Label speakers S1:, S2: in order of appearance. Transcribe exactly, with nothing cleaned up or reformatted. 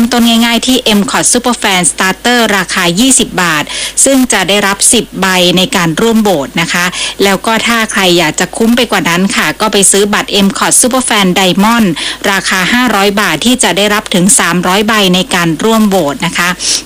S1: มต้นง่ายๆที่ เอ็ม คอท Superfan Starter ราคายี่สิบบาทซึ่งจะได้รับสิบใบในการร่วมโหวตนะคะแล้วก็ถ้าใครอยากจะคุ้มไปกว่านั้นค่ะก็ไปซื้อบัตร เอ็ม คอท Superfan Diamond ราคาห้าร้อยบาทที่จะได้รับถึงสามร้อยใบในการร่วมโหวตนะคะ